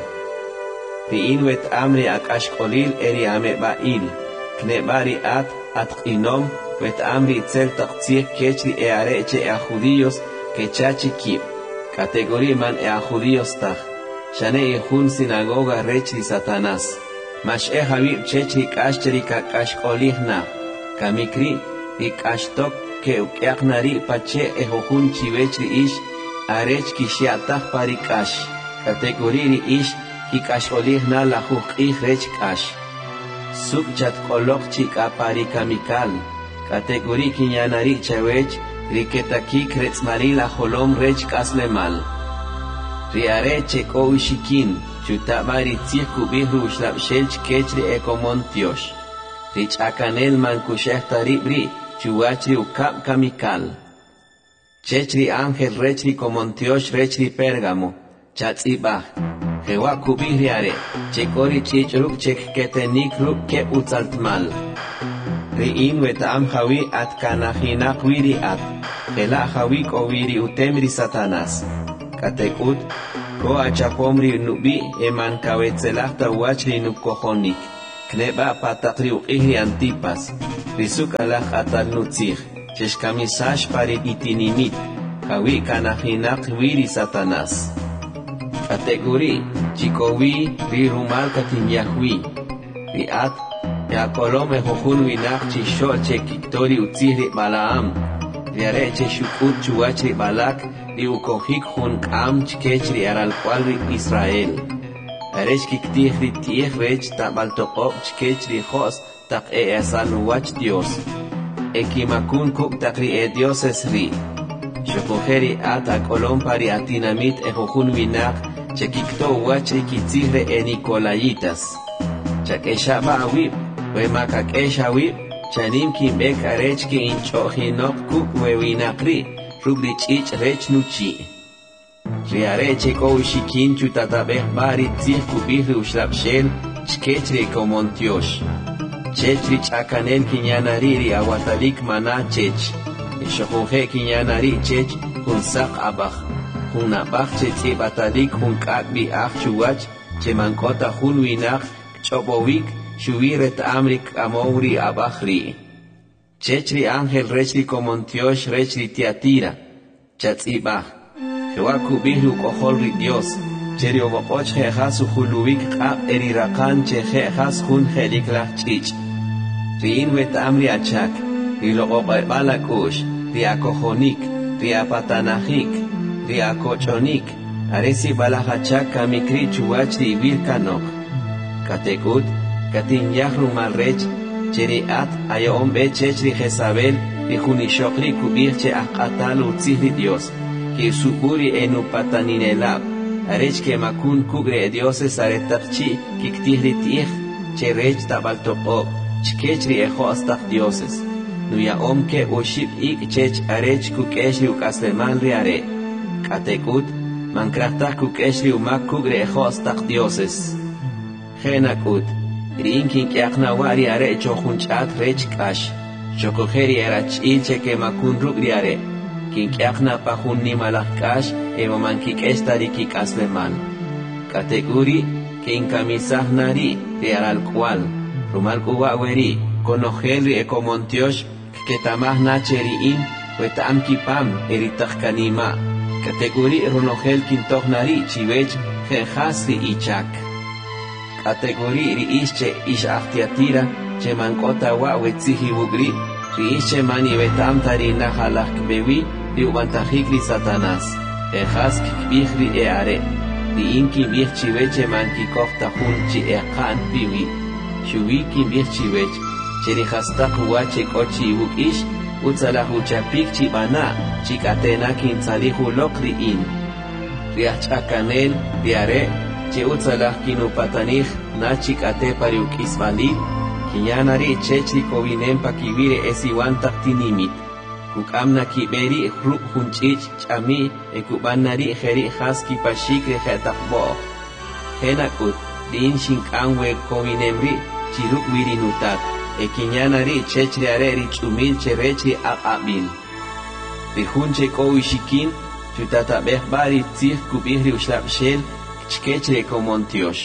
Riinwet amri akashkolil eri ame bail, knebari at at inom, wet amri tzel taktsir kechri e areche e a judíos que chachi kip, categoría man e a judíos tach, shane e jun sinagoga rechri Satanás, mash e javib chechri kashcheri kakashkolih na, kamikri ikashtok que ukiaknari pache ehojun chivechri ish arech kishiatach parikash categoriri ish kikasholih na la ih rech kash subchat kolok chika parikamikal categori kinyanari chawech riketaki kretzmari la holom rech kaslemal riareche ko ushikin chutabari tzirku bihu shlapshelch kechri ekomontiosh rich akanel man kushehtari bri Chuachri ukap kamikal. Chechri ángel rechri komontiosh rechri Pérgamo. Chatzibah. Jewa kubiriare. Chekori chichruk chek ketenik ruk ke utzaltmal. Riin wetam hawi at kanahinak wiri at. Jela hawi ko wiri utemri Satanas. Katekut. ko achapomri nubi eman kawetzelachta wachri nukohonik kneba patakri uqihri antipas risuk alaj atal nutzih cheshkamisash pari itinimit kawi kanahinak wiri Satanás kategori chikowi ri rumal katimyahwi ri at ya kolome jojun winak chishol chekiktori utzihri Balaam riare cheshukut chuachri Balak ri ukohik hun kam chkechri aral cualri Israel aresh kiktihri tieh rech tabaltoqob chkechri jos tak e asanuwach Dios ekimakun kuk takri e dioses ri shokojeri ata kolom pari atinamit e jojun winak chekikto wachri kitzihre e Nicolaitas chakeshaba awib wemakakesha awib chanim kimbek arech ki inchohinok kuk wewinakri rugri chich rech nuchi riare cheko ushikin chutatabeh bari tzih kubihri ushlapshel chkechri komontiosh chechri chakanel kinyanari ri awatalik mana chech shojoje kinyanari chech hunsak abach hunabach chechi batalik hunkakbi ach chuwach chemankota hun winach chobowik shuviret amrik amowri abachri chechri ángel rechri komontiosh rechri tiatira chatzibach jewaku bihru koholri Dios cheri obopoch jejas uhulubik qab erirakan chejejas hun jeliklach chich riin wet amri achak riloqoqebalakush riakojonik riapatanajik riakochonik aresi balajachak kamikri chuwachri virkanok katekut katin yahru malrech cheri at ayom be chechri Jezabel rijunishokri kubir che aqatal utzihri Dios ki suburi enu pataninelab arech ke makun kugre dioses aretarchi kiktihri tih che rech tabaltoqob chkechri ejo astaq dioses nuya om ke ushib ik chech arech kukeshri ukasleman riare katekut mankrachtak kukeshri umak kugre ejo astaq dioses genakut rinkin kiaqna wari are chojunchat rech kash chokojeri erach ilche ke makun rugriare kin kiaqna pajunni malakash evoman kikestari kikasleman kategori kin kamisahnari de aral cual rumal kuwaweri konojelri ekomontiosh ketamahna cheriin wetam kipam eritajkanima kategori runojel kintohnari chivech jejasri ichak kategori ri ische ish achtiatira che mankota wa wetzihi bugri ri ische mani betam tari nahalak bewi ri ubantajikri Satanás ejas kikbihri eare ri inki bih chiveche man kikofta hunchi eqan biwi shuwi ki bih chivech cheri hastaq wache kochi bukish utzalahu chapik chibana chikatena kintzalihu lokri in riachchakanel riare che utzalah kinupatanij nachik ate pariuk isbali kinyanari chechri kovinem pakivire esiwan taktinimit kukamna kiberi ruk hunchich chami ekubanari jeri haski pashikre jetakbo henakut din shinkanwe kovinemri chiruk virinutat ekinyanari chechri areri chumil cherechri aqabil rihunche kowishikin chutatabeh bari tzih kubihri ushlapshel chkechre komontiosh.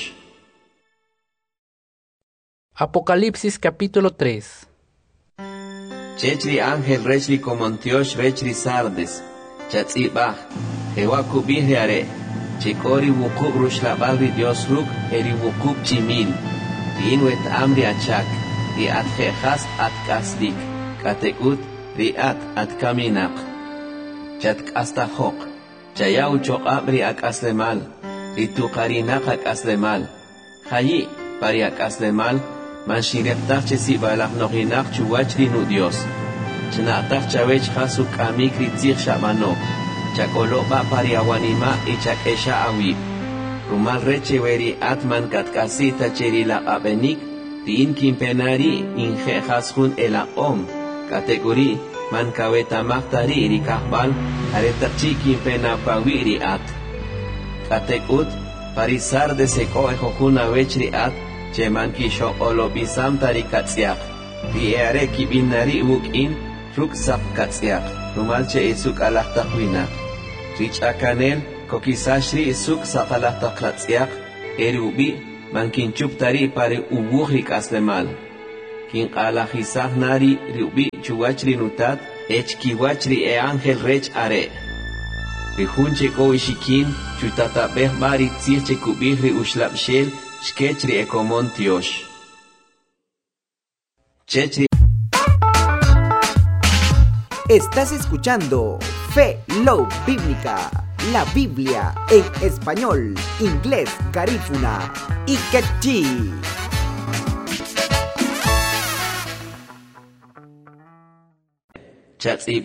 Apocalipsis capítulo tres. Chechri ángel rechri komontiosh rechri sardes chatzibach jewa kubihri are chikori wukub rushlabalri Dios ruk eri wukub chimil riinwet amri achak ri at jejas at kasdik katekut ri at at kaminak chat kastahok chayau choqab ri akaslemal rituqarinak akaslemal jayi pari akaslemal manshireptach chesi balak noginak chuwachri nu Dios chnatach chavech hasu kamik ritzich shabanok chakoloba pari awanima y chakesha awib rumal reche veri atman katkasita cheri la abenik tin kimpenari inje hasun el om kategori man kaweta mahtari rikahbal aretachi kimpena pawiri at katekut parisar de seko ejokuna vechri at cheman kisho olobisam tarikatsiak riare kibinari ukin ruksak katsiak rumal che isuk alahtahuina richakanel kokisashri suk saqalah taqlatsiaq erubi mankinchup tari pare ubuhrik aslemal kin qalajisaj nari rubi chuwachri nutat echkiwachri e ángel rech are rihunche koishikin chutatabeh bari tsiche kubihri ushlabshel shkechri ekomon tiosh chechri. Estás escuchando Fe Love Bíblica, la Biblia en español, inglés, garífuna y quechí. Chatsi